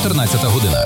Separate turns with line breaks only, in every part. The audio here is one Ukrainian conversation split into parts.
14 година.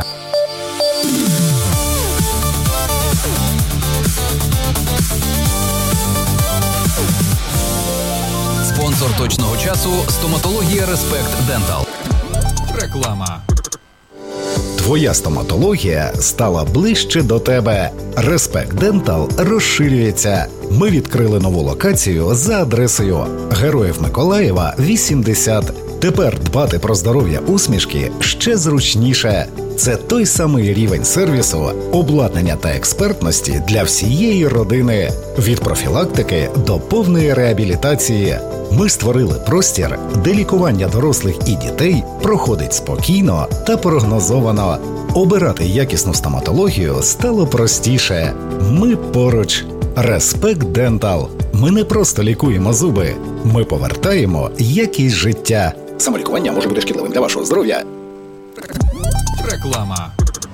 Спонсор точного часу – стоматологія Респект Дентал. Реклама.
Твоя стоматологія стала ближче до тебе. Респект Дентал розширюється. Ми відкрили нову локацію за адресою Героїв Миколаєва, 80. Тепер дбати про здоров'я усмішки ще зручніше. Це той самий рівень сервісу, обладнання та експертності для всієї родини. Від профілактики до повної реабілітації. Ми створили простір, де лікування дорослих і дітей проходить спокійно та прогнозовано. Обирати якісну стоматологію стало простіше. Ми поруч. Респект Дентал. Ми не просто лікуємо зуби. Ми повертаємо якість життя. Самолікування може бути шкідливим для вашого здоров'я.
Реклама.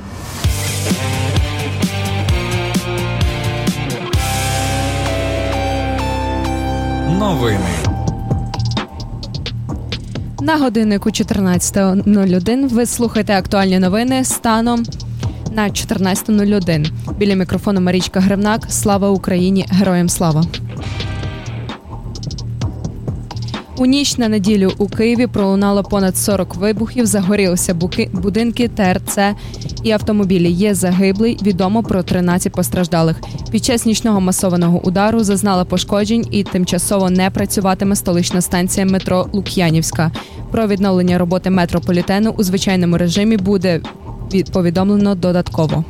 Новини.
На годиннику 14:01 ви слухаєте актуальні новини станом на 14:01. Біля мікрофону Марічка Гривнак. Слава Україні! Героям слава! У ніч на неділю у Києві пролунало понад 40 вибухів, загорілися будинки, ТРЦ і автомобілі. Є загиблий, відомо про 13 постраждалих. Під час нічного масованого удару зазнала пошкоджень і тимчасово не працюватиме столична станція метро Лук'янівська. Про відновлення роботи метрополітену у звичайному режимі буде повідомлено додатково.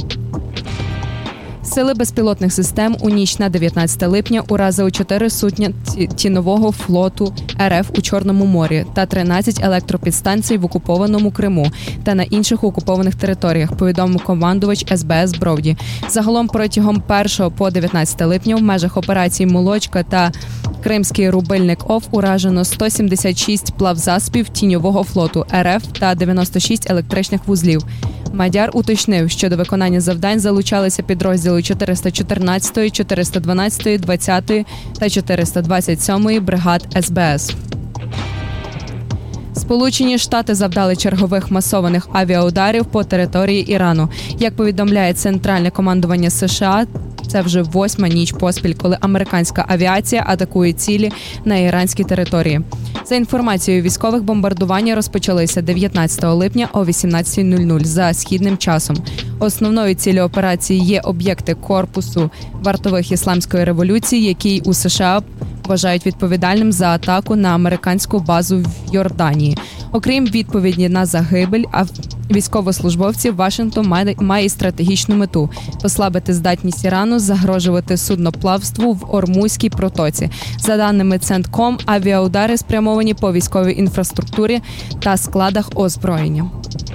Сили безпілотних систем у ніч на 19 липня уразили 4 судна тінового флоту РФ у Чорному морі та 13 електропідстанцій в окупованому Криму та на інших окупованих територіях, повідомив командувач СБС Бровді. Загалом протягом 1 по 19 липня в межах операцій «Молочка» та Кримський рубильник ОФ уражено 176 плавзасобів тіньового флоту РФ та 96 електричних вузлів. Мадяр уточнив, що до виконання завдань залучалися підрозділи 414, 412, 20 та 427 бригад СБС. Сполучені Штати завдали чергових масованих авіаударів по території Ірану. Як повідомляє Центральне командування США, це вже 8-ма ніч поспіль, коли американська авіація атакує цілі на іранській території. За інформацією військових, бомбардування розпочалися 19 липня о 18:00 за східним часом. Основною ціллю операції є об'єкти корпусу вартових Ісламської революції, який у США вважають відповідальним за атаку на американську базу в Йорданії. Окрім відповіді на загибель, військовослужбовців, Вашингтон має стратегічну мету – послабити здатність Ірану загрожувати судноплавству в Ормузькій протоці. За даними Центком, авіаудари спрямовані по військовій інфраструктурі та складах озброєння.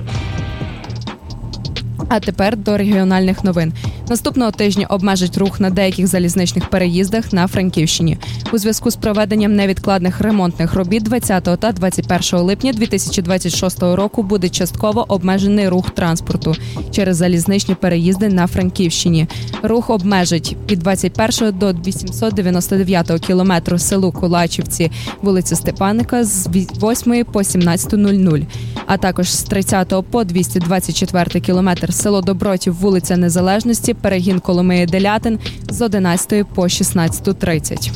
А тепер до регіональних новин. Наступного тижня обмежать рух на деяких залізничних переїздах на Франківщині. У зв'язку з проведенням невідкладних ремонтних робіт 20 та 21 липня 2026 року буде частково обмежений рух транспорту через залізничні переїзди на Франківщині. Рух обмежить від 21 до 899 кілометру селу Кулачівці, вулиця Степаника з 8 по 17:00, а також з 30 по 224 кілометр село Добротів, вулиця Незалежності, перегін Коломиї-Делятин з 11 по 16:30.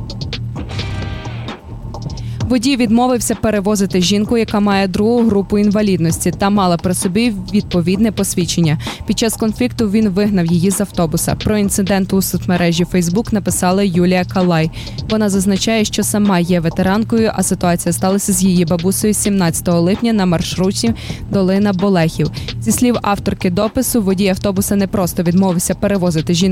Водій відмовився перевозити жінку, яка має 2-гу групу інвалідності та мала при собі відповідне посвідчення. Під час конфлікту він вигнав її з автобуса. Про інцидент у соцмережі Facebook написала Юлія Калай. Вона зазначає, що сама є ветеранкою, а ситуація сталася з її бабусею 17 липня на маршруті Долина Болехів. Зі слів авторки допису, водій автобуса не просто відмовився перевозити жінку